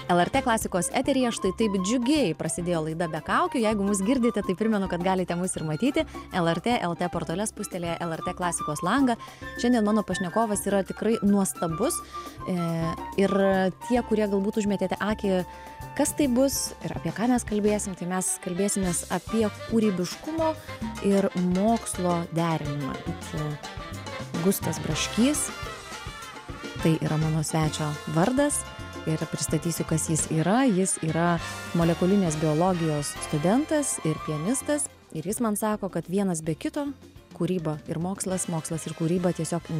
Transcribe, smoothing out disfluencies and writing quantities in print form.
LRT klasikos eteryje štai taip džiugiai prasidėjo laida Be kaukių. Jeigu mus girdite, tai primenu, kad galite mus ir matyti. LRT LT portale spustelėje LRT klasikos langą. Šiandien mano pašnekovas yra tikrai nuostabus. Ir tie, kurie galbūt užmetėte akį, kas tai bus ir apie ką mes kalbėsim, tai mes kalbėsimės apie kūrybiškumo ir mokslo derinimą. Gustas Braškys, tai yra mano svečio vardas. Ir pristatysiu, kas jis yra. Jis yra molekulinės biologijos studentas ir pianistas. Ir jis man sako, kad vienas be kito, kūryba ir mokslas, mokslas ir kūryba tiesiog